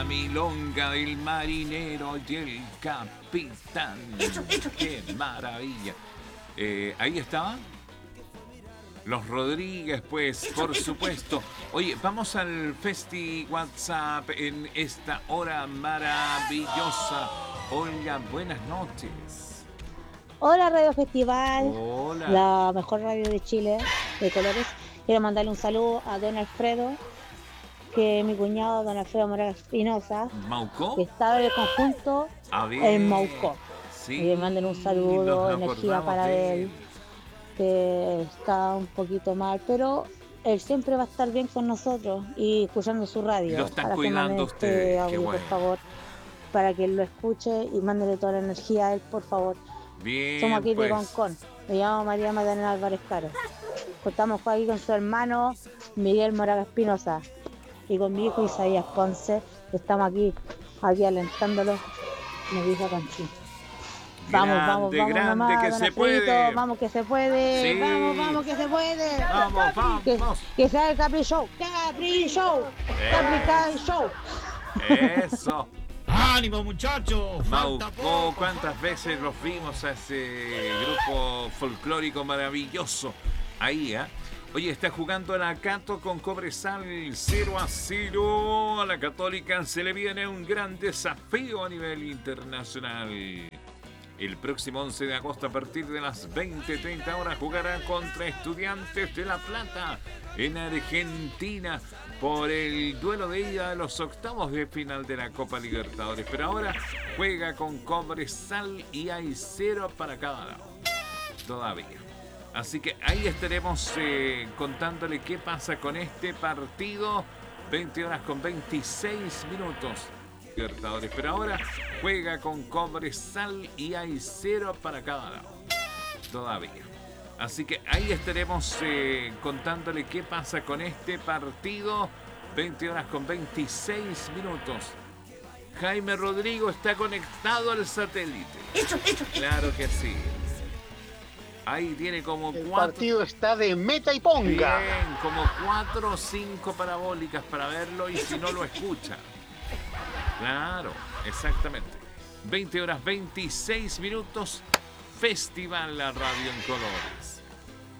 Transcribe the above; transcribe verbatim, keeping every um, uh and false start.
Milonga del marinero y el capitán. Eso, eso, ¡Qué eso. maravilla! Eh, ahí estaba. Los Rodríguez, pues, Eso, por eso, supuesto. eso. Oye, vamos al Festi WhatsApp en esta hora maravillosa. Olga, buenas noches. Hola Radio Festival, Hola. la mejor radio de Chile, de colores. Quiero mandarle un saludo a don Alfredo, que es mi cuñado, don Alfredo Moraga Espinosa, que ¿Maucó? estaba en el conjunto A ver. El Maucó. Sí. Y le manden un saludo, nos energía acordamos para de él, que está un poquito mal, pero él siempre va a estar bien con nosotros y escuchando su radio. Lo están Para que cuidando mande ustedes, este qué audio, bueno. por favor, para que él lo escuche y mándele toda la energía a él, por favor. Bien, Somos aquí pues. de Concón. Me llamo María Magdalena Álvarez Caro. Contamos aquí con su hermano Miguel Moraga Espinosa y con mi hijo Isaías Ponce. Estamos aquí, aquí alentándolo. Me dijo Canchín. Vamos, vamos, Grande, vamos grande, nomás, que don se Alfredito, puede. vamos que se puede, Sí. vamos, vamos que se puede. Vamos, vamos. Que, que sea el Capri Show, Capri Show, Capri Capri Show. Eso. ¡Ánimo, muchachos! ¡Falta Maucó, poco! cuántas veces los vimos a ese grupo folclórico maravilloso. Ahí, ¿ah? ¿eh? Oye, está jugando la Cato con Cobresal cero a cero. A la Católica se le viene un gran desafío a nivel internacional. El próximo once de agosto, a partir de las veinte treinta horas, jugará contra Estudiantes de La Plata en Argentina por el duelo de ida de los octavos de final de la Copa Libertadores. Pero ahora juega con Cobresal y hay cero para cada lado. Todavía. Así que ahí estaremos eh, contándole qué pasa con este partido. veinte horas con veintiséis minutos. Libertadores, pero ahora juega con Cobresal y hay cero para cada lado. Todavía. Así que ahí estaremos eh, contándole qué pasa con este partido. veinte horas con veintiséis minutos. Jaime Rodrigo está conectado al satélite. Eso, eso, eso. Claro que sí. Ahí tiene como El cuatro. partido está de meta y ponga. Bien, como cuatro o cinco parabólicas para verlo y si no lo escucha. Claro, exactamente. veinte horas veintiséis minutos. Festival La Radio en Colores.